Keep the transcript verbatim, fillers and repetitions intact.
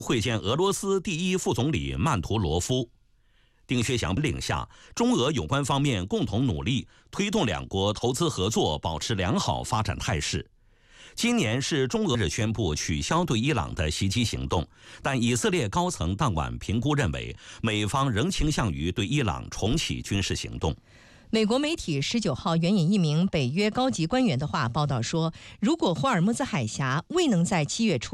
会见俄罗斯第一副总理曼图罗夫。丁薛祥领下，中俄有关方面共同努力，推动两国投资合作保持良好发展态势。今年是中俄日宣布取消对伊朗的袭击行动，但以色列高层当晚评估认为，美方仍倾向于对伊朗重启军事行动。 美国媒体十九号援引一名北约高级官员的话报道说，如果霍尔木兹海峡未能在七月初